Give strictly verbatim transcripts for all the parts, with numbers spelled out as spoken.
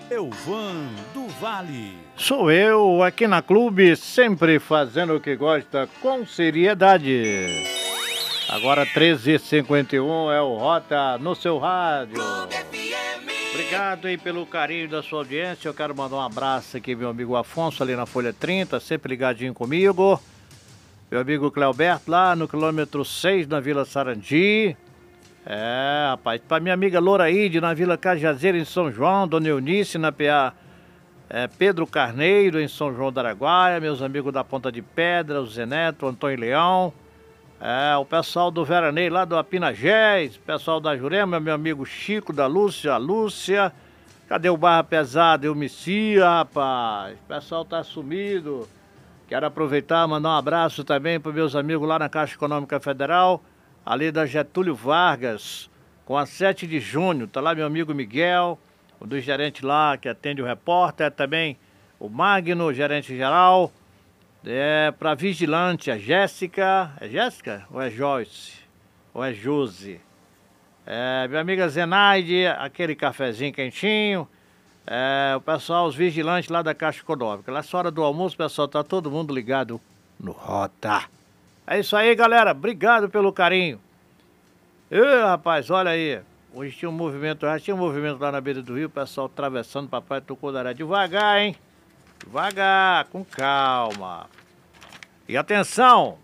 Elvan do Vale. Sou eu, aqui na Clube, sempre fazendo o que gosta, com seriedade. Agora treze e cinquenta e um é o Rota no seu rádio. Obrigado aí pelo carinho da sua audiência. Eu quero mandar um abraço aqui, meu amigo Afonso, ali na Folha trinta, sempre ligadinho comigo. Meu amigo Cleoberto, lá no quilômetro seis, na Vila Sarandi. É, rapaz, pra minha amiga Loraíde, na Vila Cajazeira, em São João. Dona Eunice, na P A é, Pedro Carneiro, em São João da Araguaia. Meus amigos da Ponta de Pedra, o Zé Neto, o Antônio Leão. É, o pessoal do Veraneio, lá do Apinagés. O pessoal da Jurema, meu amigo Chico, da Lúcia, a Lúcia. Cadê o Barra Pesada e o Messia, rapaz? O pessoal tá sumido. Quero aproveitar e mandar um abraço também para meus amigos lá na Caixa Econômica Federal, ali da Getúlio Vargas, com a sete de junho. Tá lá meu amigo Miguel, um dos gerentes lá que atende o repórter, também o Magno, gerente geral. É, para vigilante, a Jéssica. É Jéssica ou é Joyce? Ou é Josi? É, minha amiga Zenaide, aquele cafezinho quentinho. É, o pessoal, os vigilantes lá da Caixa Econômica. Lá na hora do almoço, o pessoal tá todo mundo ligado no Rota. É isso aí, galera. Obrigado pelo carinho. Ê, rapaz, olha aí. Hoje tinha um movimento, já tinha um movimento lá na beira do rio, o pessoal atravessando para a Praia do Tucunaré. Devagar, hein? Devagar, com calma. E atenção!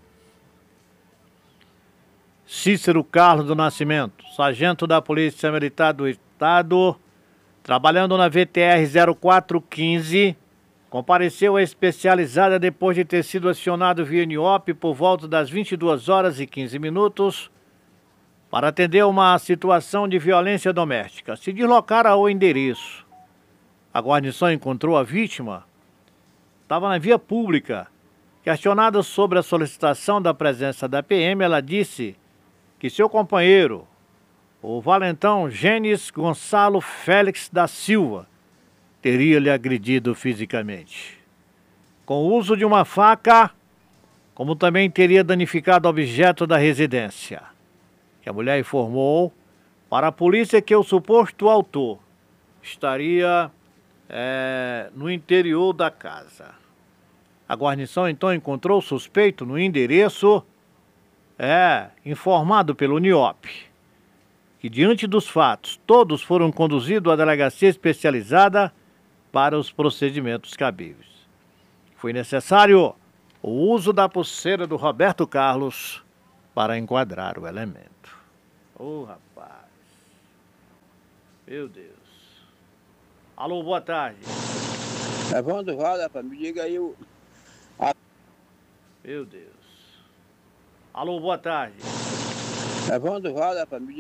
Cícero Carlos do Nascimento, sargento da Polícia Militar do Estado, trabalhando na V T R zero quatro quinze, compareceu à especializada depois de ter sido acionado via N I O P por volta das vinte e duas horas e quinze minutos para atender uma situação de violência doméstica. Se deslocaram ao endereço. A guarnição encontrou a vítima. Estava na via pública. Questionada sobre a solicitação da presença da P M, ela disse que seu companheiro, o valentão Gênesis Gonçalo Félix da Silva, teria lhe agredido fisicamente, com o uso de uma faca, como também teria danificado objeto da residência. Que a mulher informou para a polícia que o suposto autor estaria é, no interior da casa. A guarnição então encontrou o suspeito no endereço é, informado pelo N I O P. Que diante dos fatos, todos foram conduzidos à delegacia especializada para os procedimentos cabíveis. Foi necessário o uso da pulseira do Roberto Carlos para enquadrar o elemento. Ô, oh, rapaz. Meu Deus. Alô, boa tarde. Elvan do Vale, rapaz, me diga aí o... Meu Deus. Alô, boa tarde. Elvan do Vale, rapaz, me diga